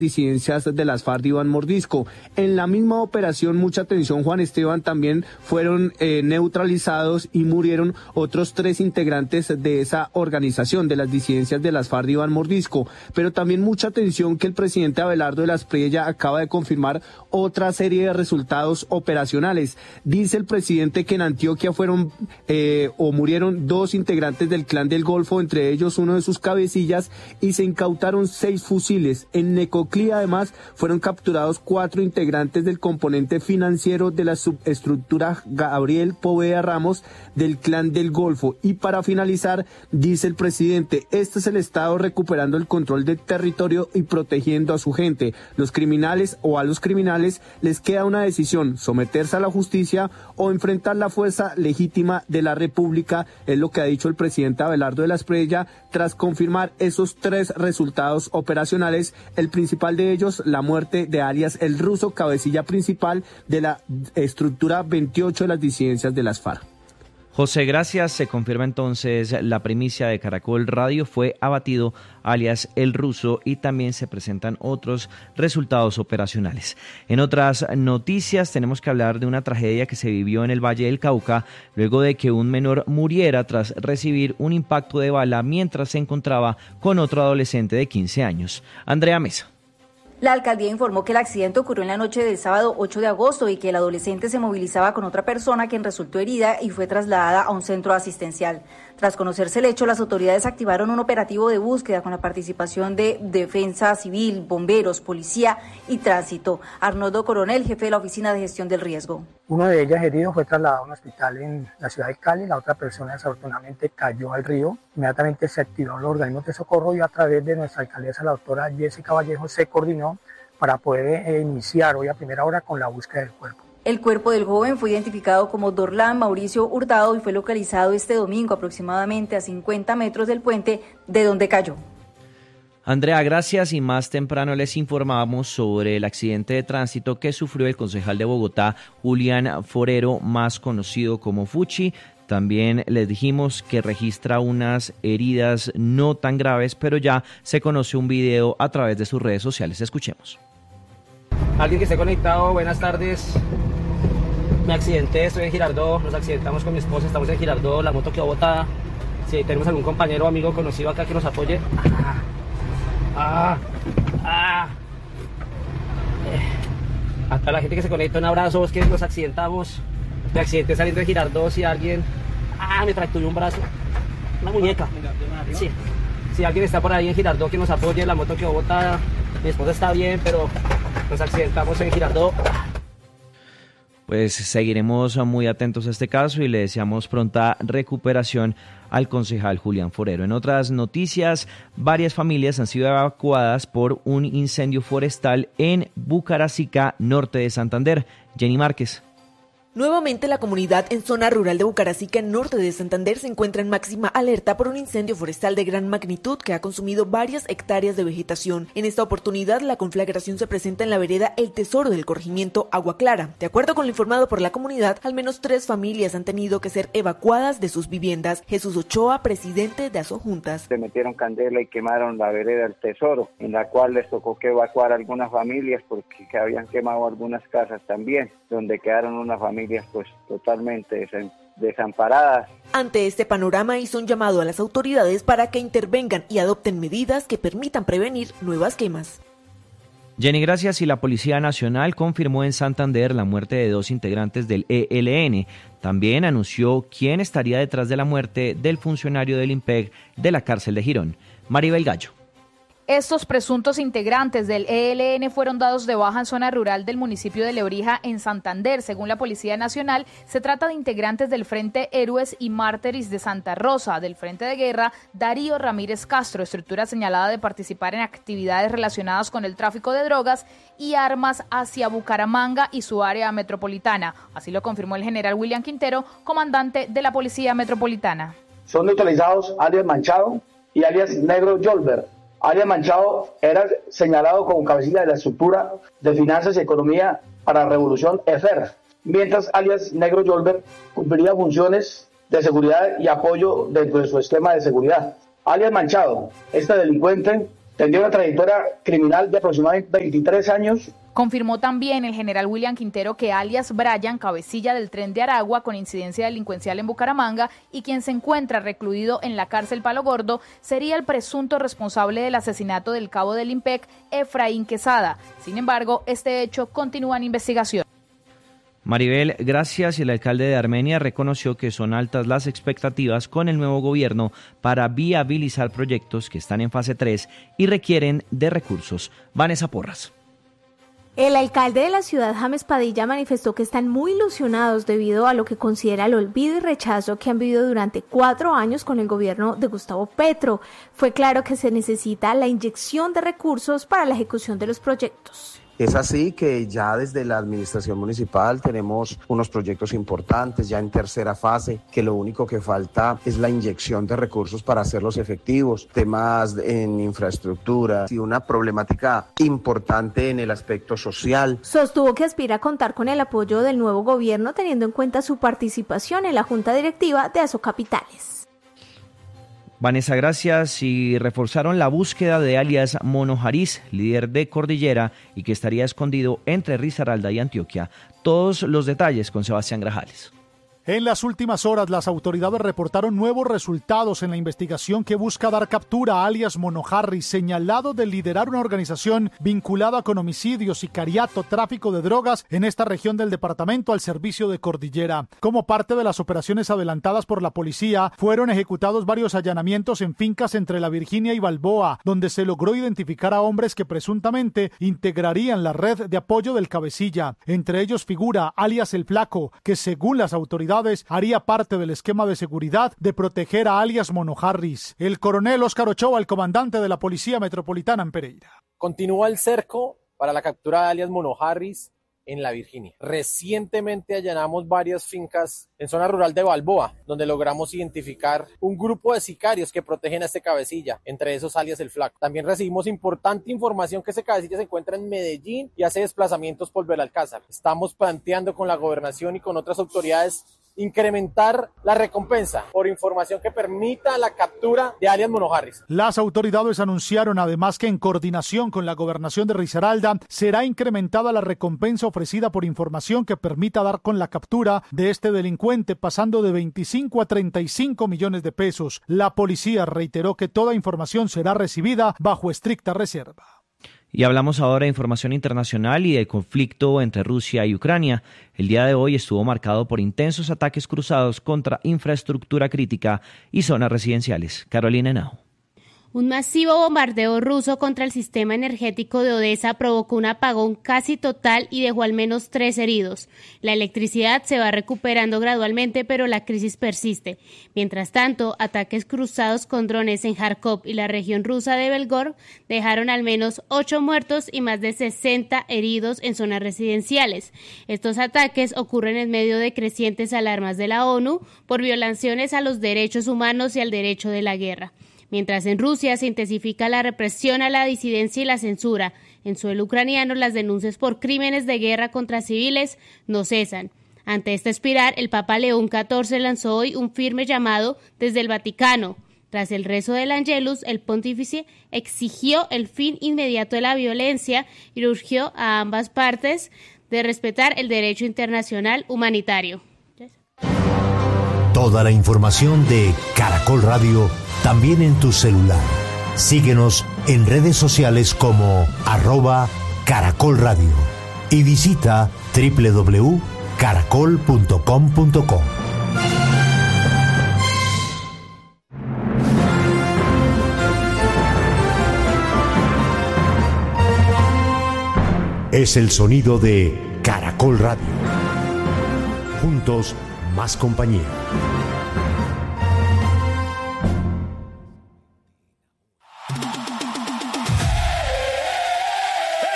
disidencias de las FARC de Iván Mordisco. En la misma operación, mucha atención, Juan Esteban, también fueron neutralizados y murieron otros 3 integrantes de esa organización, de las disidencias de las FARC de Iván Mordisco. Pero también mucha atención que el presidente Abelardo de la Espriella acaba de confirmar otra serie de resultados operacionales. Dice el presidente que en Antioquia fueron murieron 2 integrantes del Clan del Golfo, entre ellos uno de sus cabecillas, y se incautaron 6 fusiles. En Necoclí, además, fueron capturados 4 integrantes del componente financiero de la subestructura Gabriel Poveda Ramos del Clan del Golfo. Y para finalizar, dice el presidente, este es el Estado recuperando el control del territorio y protegiendo a su gente. Los criminales o a los criminales les queda una decisión: someterse a la justicia o enfrentar la fuerza legítima de la República, es lo que ha dicho el presidente Abelardo de la Espriella tras confirmar esos 3 resultados operacionales. El principal de ellos, la muerte de alias El Ruso, cabecilla principal de la estructura 28 de las disidencias de las FARC. José, gracias. Se confirma entonces la primicia de Caracol Radio. Fue abatido alias El Ruso y también se presentan otros resultados operacionales. En otras noticias tenemos que hablar de una tragedia que se vivió en el Valle del Cauca luego de que un menor muriera tras recibir un impacto de bala mientras se encontraba con otro adolescente de 15 años. Andrea Mesa. La alcaldía informó que el accidente ocurrió en la noche del sábado 8 de agosto y que el adolescente se movilizaba con otra persona quien resultó herida y fue trasladada a un centro asistencial. Tras conocerse el hecho, las autoridades activaron un operativo de búsqueda con la participación de Defensa Civil, bomberos, policía y tránsito. Arnoldo Coronel, jefe de la Oficina de Gestión del Riesgo. Uno de ellas herido fue trasladado a un hospital en la ciudad de Cali, la otra persona desafortunadamente cayó al río. Inmediatamente se activaron los organismos de socorro y a través de nuestra alcaldesa, la doctora Jessica Vallejo, se coordinó para poder iniciar hoy a primera hora con la búsqueda del cuerpo. El cuerpo del joven fue identificado como Dorlan Mauricio Hurtado y fue localizado este domingo aproximadamente a 50 metros del puente de donde cayó. Andrea, gracias. Y más temprano les informamos sobre el accidente de tránsito que sufrió el concejal de Bogotá, Julián Forero, más conocido como Fuchi. También les dijimos que registra unas heridas no tan graves, pero ya se conoce un video a través de sus redes sociales. Escuchemos. Alguien que esté conectado, buenas tardes. Me accidenté, estoy en Girardot, nos accidentamos con mi esposa, estamos en Girardot, la moto quedó botada. Si tenemos algún compañero o amigo conocido acá que nos apoye. A toda la gente que se conecta, un abrazo, vos que nos accidentamos. Me accidenté saliendo de Girardot, si alguien... me fracturó un brazo, una muñeca. Sí. Si alguien está por ahí en Girardot que nos apoye, la moto quedó botada. Mi esposa está bien, pero nos accidentamos en Girardot. Pues seguiremos muy atentos a este caso y le deseamos pronta recuperación al concejal Julián Forero. En otras noticias, varias familias han sido evacuadas por un incendio forestal en Bucaracica, norte de Santander. Jenny Márquez. Nuevamente la comunidad en zona rural de Bucaracica, norte de Santander, se encuentra en máxima alerta por un incendio forestal de gran magnitud que ha consumido varias hectáreas de vegetación. En esta oportunidad, la conflagración se presenta en la vereda El Tesoro del corregimiento Agua Clara. De acuerdo con lo informado por la comunidad, al menos 3 familias han tenido que ser evacuadas de sus viviendas. Jesús Ochoa, presidente de Asojuntas. Se metieron candela y quemaron la vereda El Tesoro, en la cual les tocó que evacuar a algunas familias porque habían quemado algunas casas también, donde quedaron unas familias pues totalmente desamparadas. Ante este panorama hizo un llamado a las autoridades para que intervengan y adopten medidas que permitan prevenir nuevas quemas. Jenny, gracias. Y la Policía Nacional confirmó en Santander la muerte de 2 integrantes del ELN. También anunció quién estaría detrás de la muerte del funcionario del IMPEC de la cárcel de Girón. Maribel Gallo. Estos presuntos integrantes del ELN fueron dados de baja en zona rural del municipio de Lebrija, en Santander. Según la Policía Nacional, se trata de integrantes del Frente Héroes y Mártires de Santa Rosa, del Frente de Guerra Darío Ramírez Castro, estructura señalada de participar en actividades relacionadas con el tráfico de drogas y armas hacia Bucaramanga y su área metropolitana. Así lo confirmó el general William Quintero, comandante de la Policía Metropolitana. Son neutralizados alias Manchado y alias Negro Yolver. Alias Manchado era señalado como cabecilla de la estructura de finanzas y economía para la Revolución EFER, mientras alias Negro Yolver cumpliría funciones de seguridad y apoyo dentro de su esquema de seguridad. Alias Manchado, este delincuente Tendría una trayectoria criminal de aproximadamente 23 años. Confirmó también el general William Quintero que alias Brian, cabecilla del Tren de Aragua con incidencia delincuencial en Bucaramanga y quien se encuentra recluido en la cárcel Palo Gordo, sería el presunto responsable del asesinato del cabo del IMPEC, Efraín Quesada. Sin embargo, este hecho continúa en investigación. Maribel, gracias. El alcalde de Armenia reconoció que son altas las expectativas con el nuevo gobierno para viabilizar proyectos que están en fase 3 y requieren de recursos. Vanessa Porras. El alcalde de la ciudad, James Padilla, manifestó que están muy ilusionados debido a lo que considera el olvido y rechazo que han vivido durante 4 años con el gobierno de Gustavo Petro. Fue claro que se necesita la inyección de recursos para la ejecución de los proyectos. Es así que ya desde la administración municipal tenemos unos proyectos importantes ya en tercera fase, que lo único que falta es la inyección de recursos para hacerlos efectivos, temas en infraestructura y una problemática importante en el aspecto social. Sostuvo que aspira a contar con el apoyo del nuevo gobierno teniendo en cuenta su participación en la junta directiva de Asocapitales. Vanessa, gracias. Y reforzaron la búsqueda de alias Mono Jariz, líder de Cordillera y que estaría escondido entre Risaralda y Antioquia. Todos los detalles con Sebastián Grajales. En las últimas horas, las autoridades reportaron nuevos resultados en la investigación que busca dar captura a alias Mono Harris, señalado de liderar una organización vinculada con homicidios, sicariato, tráfico de drogas en esta región del departamento al servicio de Cordillera. Como parte de las operaciones adelantadas por la policía, fueron ejecutados varios allanamientos en fincas entre La Virginia y Balboa, donde se logró identificar a hombres que presuntamente integrarían la red de apoyo del cabecilla. Entre ellos figura alias El Flaco, que según las autoridades haría parte del esquema de seguridad de proteger a alias Mono Harris. El coronel Óscar Ochoa, el comandante de la Policía Metropolitana en Pereira. Continúa el cerco para la captura de alias Mono Harris en La Virginia. Recientemente allanamos varias fincas en zona rural de Balboa, donde logramos identificar un grupo de sicarios que protegen a este cabecilla, entre esos alias El Flaco. También recibimos importante información que ese cabecilla se encuentra en Medellín y hace desplazamientos por Belalcázar. Estamos planteando con la gobernación y con otras autoridades incrementar la recompensa por información que permita la captura de alias Mono Harris. Las autoridades anunciaron además que en coordinación con la gobernación de Risaralda será incrementada la recompensa ofrecida por información que permita dar con la captura de este delincuente, pasando de 25 a 35 millones de pesos. La policía reiteró que toda información será recibida bajo estricta reserva. Y hablamos ahora de información internacional y del conflicto entre Rusia y Ucrania. El día de hoy estuvo marcado por intensos ataques cruzados contra infraestructura crítica y zonas residenciales. Carolina Henao. Un masivo bombardeo ruso contra el sistema energético de Odesa provocó un apagón casi total y dejó al menos 3 heridos. La electricidad se va recuperando gradualmente, pero la crisis persiste. Mientras tanto, ataques cruzados con drones en Kharkov y la región rusa de Belgorod dejaron al menos 8 muertos y más de 60 heridos en zonas residenciales. Estos ataques ocurren en medio de crecientes alarmas de la ONU por violaciones a los derechos humanos y al derecho de la guerra. Mientras en Rusia se intensifica la represión a la disidencia y la censura, en suelo ucraniano las denuncias por crímenes de guerra contra civiles no cesan. Ante esta espiral, el Papa León XIV lanzó hoy un firme llamado desde el Vaticano. Tras el rezo del Angelus, el pontífice exigió el fin inmediato de la violencia y urgió a ambas partes de respetar el derecho internacional humanitario. Toda la información de Caracol Radio también en tu celular. Síguenos en redes sociales como @Caracol Radio y visita www.caracol.com.co. Es el sonido de Caracol Radio. Juntos, más compañía.